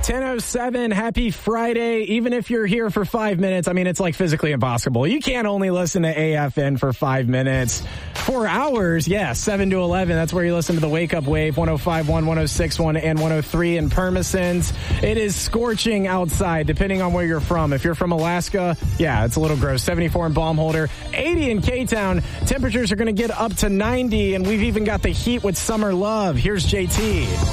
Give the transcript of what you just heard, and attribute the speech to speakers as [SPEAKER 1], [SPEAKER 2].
[SPEAKER 1] 10:07, happy Friday. Even if you're here for 5 minutes, I mean, it's like physically impossible. You can't only listen to AFN for 5 minutes. 4 hours, 7 to 11. That's where you listen to the Wake Up Wave, 105.1, 106.1, and 103 in Permisons. It is scorching outside, depending on where you're from. If you're from Alaska, it's a little gross. 74 in Baumholder, 80 in K-Town. Temperatures are going to get up to 90, and we've even got the heat with summer love. Here's JT.